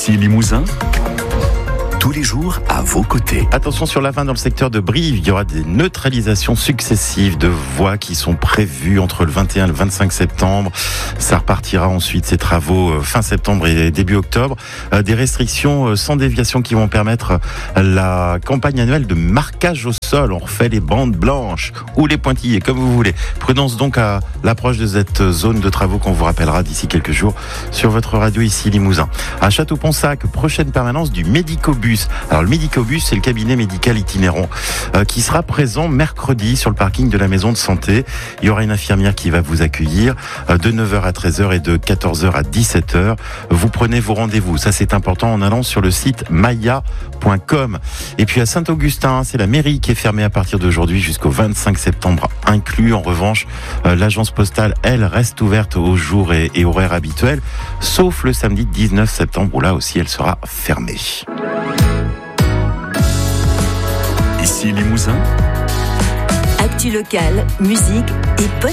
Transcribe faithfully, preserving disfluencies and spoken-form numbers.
Ici Limousin, tous les jours à vos côtés. Attention sur la vingt dans le secteur de Brive, il y aura des neutralisations successives de voies qui sont prévues entre le vingt et un et le vingt-cinq septembre. Ça repartira ensuite ces travaux fin septembre et début octobre. Des restrictions sans déviation qui vont permettre la campagne annuelle de marquage au sol. On refait les bandes blanches ou les pointillés, comme vous voulez. Prudence donc à l'approche de cette zone de travaux qu'on vous rappellera d'ici quelques jours sur votre radio ici Limousin. À Château-Ponsac, prochaine permanence du Médicobus. Alors le Médicobus, c'est le cabinet médical itinérant euh, qui sera présent mercredi sur le parking de la maison de santé. Il y aura une infirmière qui va vous accueillir euh, de neuf heures à treize heures et de quatorze heures à dix-sept heures. Vous prenez vos rendez-vous, ça c'est important, en allant sur le site maya point com. Et puis à Saint-Augustin, c'est la mairie qui est fermée à partir d'aujourd'hui jusqu'au vingt-cinq septembre inclus. En revanche, euh, l'agence postale, elle, reste ouverte aux jours et, et horaires habituels, sauf le samedi dix-neuf septembre où là aussi elle sera fermée. Ici Limousin, actu locale, musique et